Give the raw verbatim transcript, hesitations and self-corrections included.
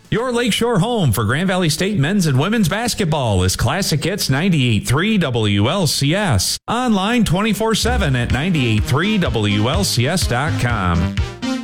Your Lakeshore home for Grand Valley State men's and women's basketball is Classic Hits ninety-eight point three W L C S. Online twenty-four seven at ninety-eight point three W L C S dot com.